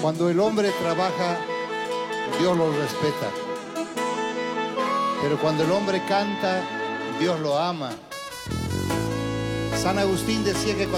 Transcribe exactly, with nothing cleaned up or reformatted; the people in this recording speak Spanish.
Cuando el hombre trabaja, Dios lo respeta. Pero cuando el hombre canta, Dios lo ama. San Agustín decía que cuando